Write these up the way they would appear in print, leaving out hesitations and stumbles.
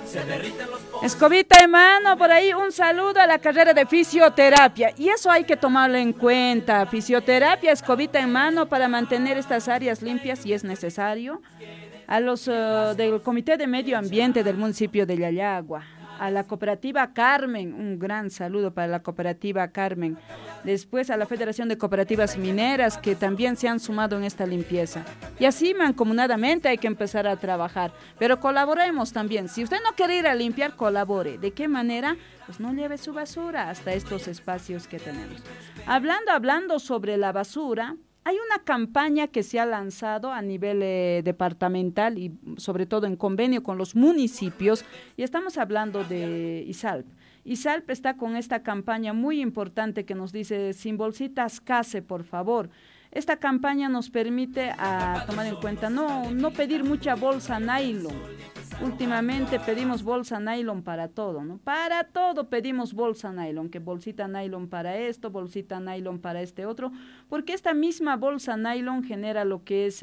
Escobita en mano, por ahí un saludo a la carrera de fisioterapia. Y eso hay que tomarlo en cuenta. Fisioterapia, escobita en mano para mantener estas áreas limpias si es necesario. A los del Comité de Medio Ambiente del municipio de Yayagua. A la cooperativa Carmen, un gran saludo para la cooperativa Carmen. Después a la Federación de Cooperativas Mineras que también se han sumado en esta limpieza. Y así mancomunadamente hay que empezar a trabajar. Pero colaboremos también. Si usted no quiere ir a limpiar, colabore. ¿De qué manera? Pues no lleve su basura hasta estos espacios que tenemos. Hablando sobre la basura, hay una campaña que se ha lanzado a nivel departamental y sobre todo en convenio con los municipios, y estamos hablando de ISALP. ISALP está con esta campaña muy importante que nos dice, sin bolsitas case, por favor. Esta campaña nos permite tomar en cuenta, no pedir mucha bolsa nylon. Últimamente pedimos bolsa nylon para todo, ¿no? Para todo pedimos bolsa nylon, que bolsita nylon para esto, bolsita nylon para este otro, porque esta misma bolsa nylon genera lo que es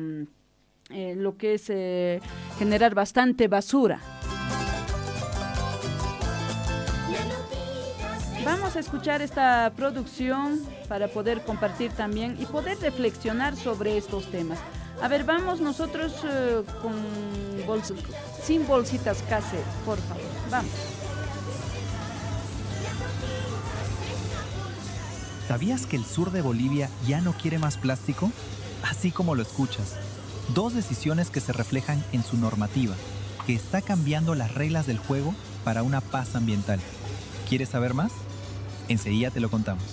generar bastante basura. Vamos a escuchar esta producción para poder compartir también y poder reflexionar sobre estos temas. A ver, vamos nosotros sin bolsitas case, por favor. Vamos. ¿Sabías que el sur de Bolivia ya no quiere más plástico? Así como lo escuchas. 2 decisiones que se reflejan en su normativa, que está cambiando las reglas del juego para una paz ambiental. ¿Quieres saber más? Enseguida te lo contamos.